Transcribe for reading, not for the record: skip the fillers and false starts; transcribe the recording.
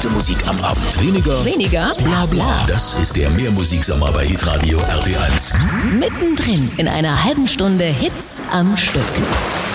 beste Musik am Abend. Weniger? Bla bla. Das ist der Mehrmusiksommer bei Hitradio RT1. Mittendrin in einer halben Stunde Hits am Stück.